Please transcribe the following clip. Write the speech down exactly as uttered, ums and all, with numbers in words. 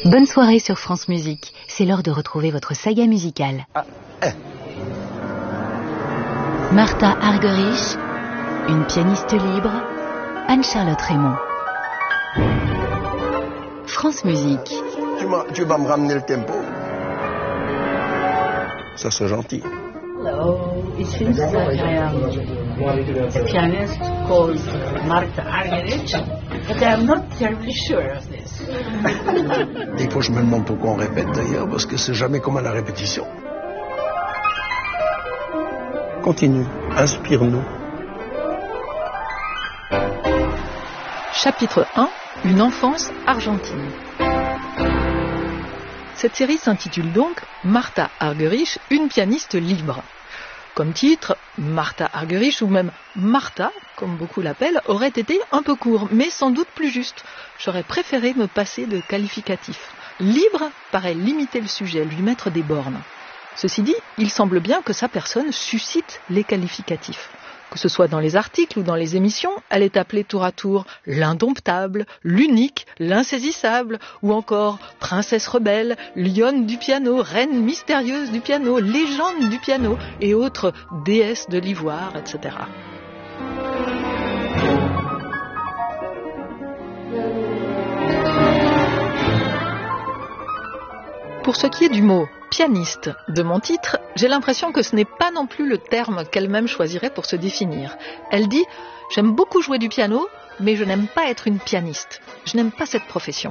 Bonne soirée sur France Musique. C'est l'heure de retrouver votre saga musicale. Ah, eh. Martha Argerich, une pianiste libre, Anne-Charlotte Raymond. France Musique. Tu, tu vas me ramener le tempo. Ça serait gentil. Hello, it seems that I am a pianist called Martha Argerich, but I am not terribly sure of this. Des fois, je me demande pourquoi on répète d'ailleurs, parce que c'est jamais comme à la répétition. Continue, inspire-nous. Chapitre un. Une enfance argentine. Cette série s'intitule donc Martha Argerich, une pianiste libre. Comme titre, Martha Argerich ou même Martha, comme beaucoup l'appellent, aurait été un peu court, mais sans doute plus juste. J'aurais préféré me passer de qualificatif. Libre paraît limiter le sujet, lui mettre des bornes. Ceci dit, il semble bien que sa personne suscite les qualificatifs. Que ce soit dans les articles ou dans les émissions, elle est appelée tour à tour l'indomptable, l'unique, l'insaisissable, ou encore princesse rebelle, lionne du piano, reine mystérieuse du piano, légende du piano, et autres déesses de l'ivoire, et cetera. Pour ce qui est du mot pianiste de mon titre, j'ai l'impression que ce n'est pas non plus le terme qu'elle-même choisirait pour se définir. Elle dit « J'aime beaucoup jouer du piano, mais je n'aime pas être une pianiste. Je n'aime pas cette profession ».